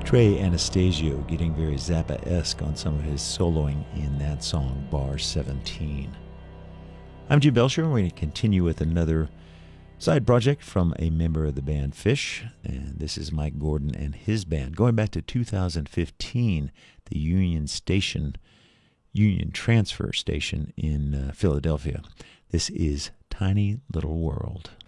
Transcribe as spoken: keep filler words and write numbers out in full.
Trey Anastasio getting very Zappa-esque on some of his soloing in that song, Bar seventeen. I'm Jim Belcher, and we're going to continue with another side project from a member of the band Fish, and this is Mike Gordon and his band. Going back to two thousand fifteen, the Union Station, Union Transfer Station in uh, Philadelphia. This is Tiny Little World.